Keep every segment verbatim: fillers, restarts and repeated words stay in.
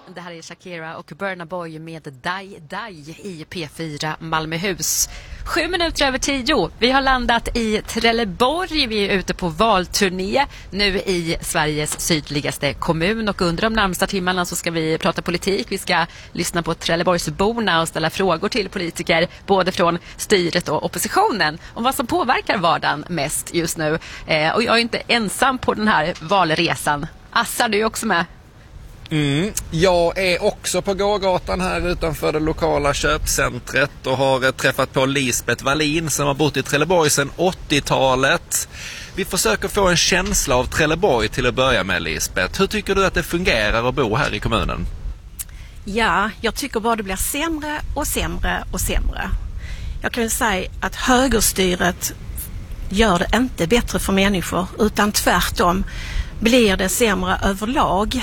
Det här är Shakira och Burna Boy med Die Die i P fyra Malmöhus. Sju minuter över tio. Vi har landat i Trelleborg. Vi är ute på valturné nu i Sveriges sydligaste kommun. Och under de närmsta timmarna så ska vi prata politik. Vi ska lyssna på Trelleborgsborna och ställa frågor till politiker, både från styret och oppositionen, om vad som påverkar vardagen mest just nu. Eh, och jag är inte ensam på den här valresan. Assa, du är också med. Mm. Jag är också på gågatan här utanför det lokala köpcentret och har träffat på Lisbeth Wallin som har bott i Trelleborg sedan åttiotalet. Vi försöker få en känsla av Trelleborg till att börja med, Lisbeth. Hur tycker du att det fungerar att bo här i kommunen? Ja, jag tycker bara det blir sämre och sämre och sämre. Jag kan ju säga att högerstyret gör det inte bättre för människor, utan tvärtom blir det sämre överlag.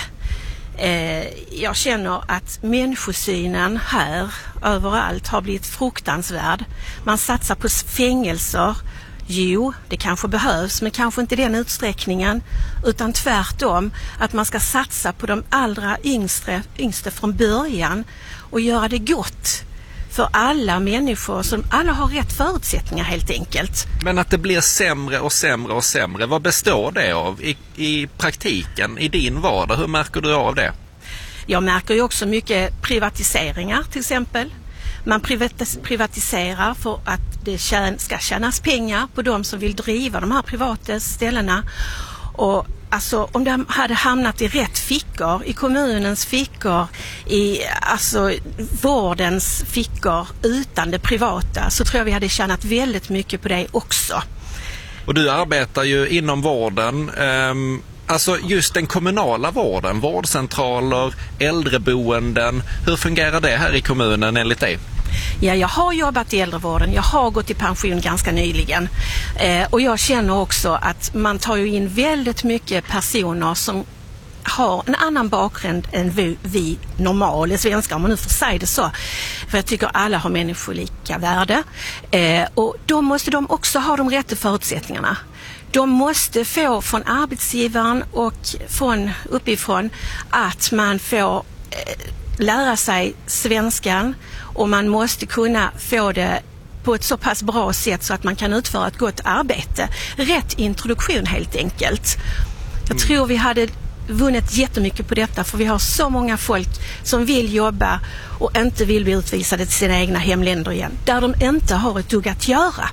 Jag känner att människosynen här överallt har blivit fruktansvärd. Man satsar på fängelser. Jo, det kanske behövs, men kanske inte den utsträckningen, utan tvärtom att man ska satsa på de allra yngste, yngste från början och göra det gott för alla människor, som alla har rätt förutsättningar helt enkelt. Men att det blir sämre och sämre och sämre, vad består det av i, i praktiken, i din vardag? Hur märker du av det? Jag märker ju också mycket privatiseringar till exempel. Man privatis- privatiserar för att det tjän- ska tjänas pengar på de som vill driva de här privata ställena. Och alltså, om de hade hamnat i rätt fickor, i kommunens fickor, i alltså, vårdens fickor utan det privata, så tror jag vi hade tjänat väldigt mycket på det också. Och du arbetar ju inom vården, um, alltså just den kommunala vården, vårdcentraler, äldreboenden. Hur fungerar det här i kommunen enligt dig? Ja, jag har jobbat i äldrevården. Jag har gått i pension ganska nyligen. Eh, och jag känner också att man tar ju in väldigt mycket personer som har en annan bakgrund än vi, vi normala svenskar, om man nu får säga det så. För jag tycker alla har människor lika värde. Eh, och då måste de också ha de rätta förutsättningarna. De måste få från arbetsgivaren och från uppifrån att man får eh, lära sig svenskan, och man måste kunna få det på ett så pass bra sätt så att man kan utföra ett gott arbete. Rätt introduktion helt enkelt. Jag tror vi hade vunnit jättemycket på detta, för vi har så många folk som vill jobba och inte vill bli utvisade till sina egna hemländer igen, där de inte har ett dugg att göra.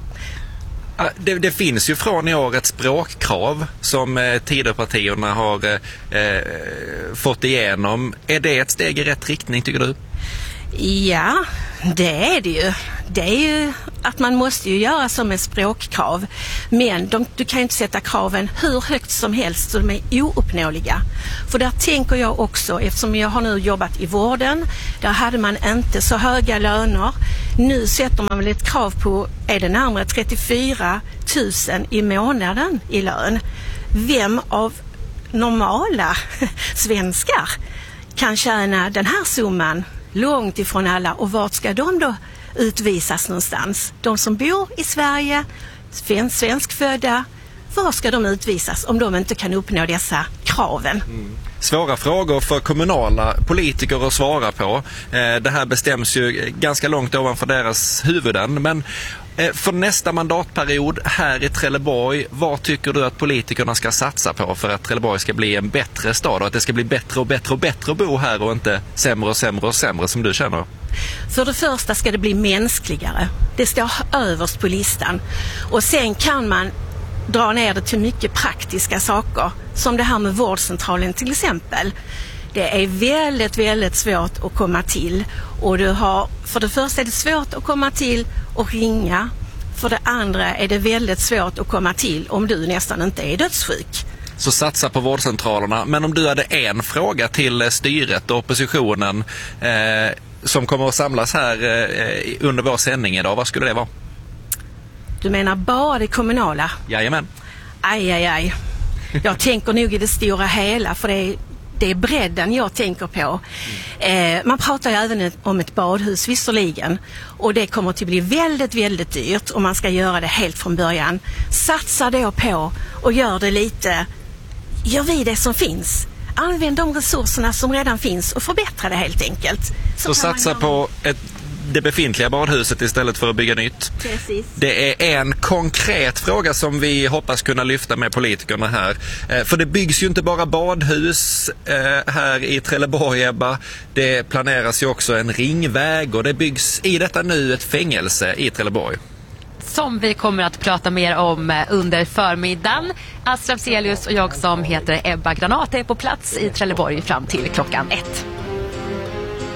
Det, det finns ju från i år ett språkkrav som eh, Tidöpartierna har eh, fått igenom. Är det ett steg i rätt riktning, tycker du? Ja, det är det ju. Det är ju att man måste ju göra som ett språkkrav. Men de, du kan ju inte sätta kraven hur högt som helst så de är ouppnåeliga. För där tänker jag också, eftersom jag har nu jobbat i vården, där hade man inte så höga löner. Nu sätter man väl ett krav på, är det närmare trettiofyra tusen i månaden i lön. Vem av normala svenskar kan tjäna den här summan? Långt ifrån alla. Och vart ska de då utvisas någonstans? De som bor i Sverige, svensk, svenskfödda, var ska de utvisas om de inte kan uppnå dessa kraven? Mm. Svåra frågor för kommunala politiker att svara på. Det här bestäms ju ganska långt ovanför deras huvuden. Men för nästa mandatperiod här i Trelleborg, vad tycker du att politikerna ska satsa på för att Trelleborg ska bli en bättre stad och att det ska bli bättre och bättre och bättre att bo här och inte sämre och sämre och sämre som du känner? För det första ska det bli mänskligare. Det står överst på listan. Och sen kan man dra ner det till mycket praktiska saker, som det här med vårdcentralen till exempel. Det är väldigt, väldigt svårt att komma till. Och du har, för det första är det svårt att komma till och ringa. För det andra är det väldigt svårt att komma till om du nästan inte är dödssjuk. Så satsa på vårdcentralerna. Men om du hade en fråga till styret och oppositionen eh, som kommer att samlas här eh, under vår sändning idag, vad skulle det vara? Du menar bara det kommunala? Jajamän. Aj, aj, aj. Jag tänker nog i det stora hela, för det är, det är bredden jag tänker på. Mm. Eh, man pratar ju även om ett badhus visserligen, och det kommer att bli väldigt, väldigt dyrt om man ska göra det helt från början. Satsa då på och gör det lite, gör vi det som finns. Använd de resurserna som redan finns och förbättra det helt enkelt. Så, Så satsa på ett det befintliga badhuset istället för att bygga nytt. Precis. Det är en konkret fråga som vi hoppas kunna lyfta med politikerna här. För det byggs ju inte bara badhus här i Trelleborg, Ebba. Det planeras ju också en ringväg och det byggs i detta nu ett fängelse i Trelleborg. Som vi kommer att prata mer om under förmiddagen. Astrid Afzelius och jag som heter Ebba Granat är på plats i Trelleborg fram till klockan ett.